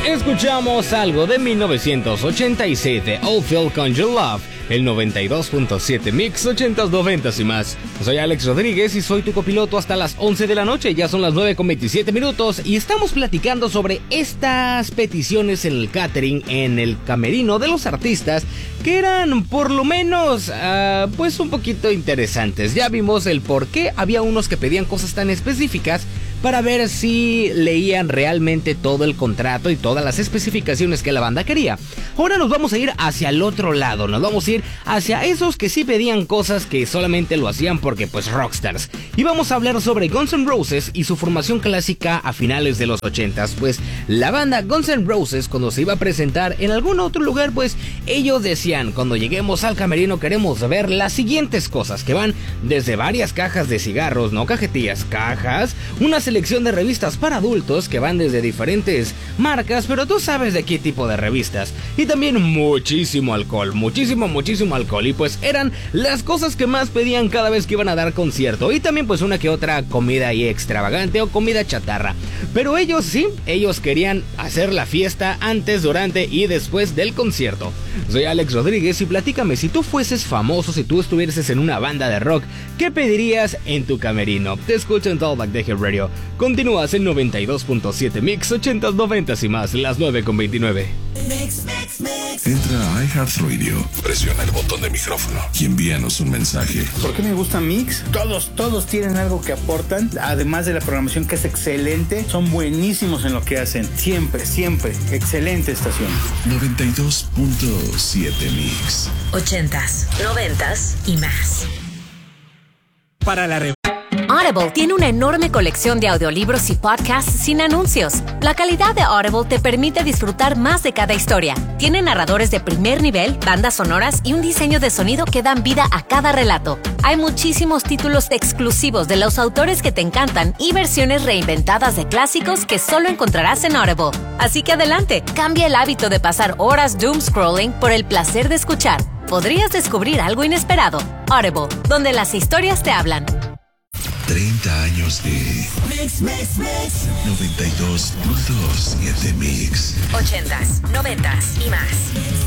Escuchamos algo de 1987, Oh Phil con Your Love, el 92.7 Mix 80s, 90s y más. Soy Alex Rodríguez y soy tu copiloto hasta las 11 de la noche, ya son las 9:27 minutos y estamos platicando sobre estas peticiones en el catering, en el camerino de los artistas, que eran por lo menos, pues un poquito interesantes. Ya vimos el por qué había unos que pedían cosas tan específicas para ver si leían realmente todo el contrato y todas las especificaciones que la banda quería. Ahora nos vamos a ir hacia el otro lado, nos vamos a ir hacia esos que sí pedían cosas que solamente lo hacían porque pues rockstars. Y vamos a hablar sobre Guns N' Roses y su formación clásica a finales de los 80s. Pues la banda Guns N' Roses, cuando se iba a presentar en algún otro lugar, pues ellos decían: cuando lleguemos al camerino queremos ver las siguientes cosas, que van desde varias cajas de cigarros, no cajetillas, cajas, una selección de revistas para adultos que van desde diferentes marcas, pero tú sabes de qué tipo de revistas, y también muchísimo alcohol, muchísimo alcohol, y pues eran las cosas que más pedían cada vez que iban a dar concierto, y también pues una que otra comida ahí extravagante o comida chatarra. Pero ellos sí, ellos querían hacer la fiesta antes, durante y después del concierto. Soy Alex Rodríguez y platícame, si tú fueses famoso, si tú estuvieses en una banda de rock, ¿qué pedirías en tu camerino? Te escucho en Talkback de Hit Radio. Continúas en 92.7 Mix 80s, 90s y más, las 9:29. Entra a iHeartRadio, presiona el botón de micrófono y envíanos un mensaje. ¿Por qué me gusta Mix? Todos tienen algo que aportan, además de la programación que es excelente, son buenísimos en lo que hacen. Siempre, excelente estación. 92.7 Mix. 80s, 90s y más. Para la Audible tiene una enorme colección de audiolibros y podcasts sin anuncios. La calidad de Audible te permite disfrutar más de cada historia. Tiene narradores de primer nivel, bandas sonoras y un diseño de sonido que dan vida a cada relato. Hay muchísimos títulos exclusivos de los autores que te encantan y versiones reinventadas de clásicos que solo encontrarás en Audible. Así que adelante, cambia el hábito de pasar horas doom scrolling por el placer de escuchar. Podrías descubrir algo inesperado. Audible, donde las historias te hablan. 30 años de Mix. 92.7 Mix. 80s, 90s y más.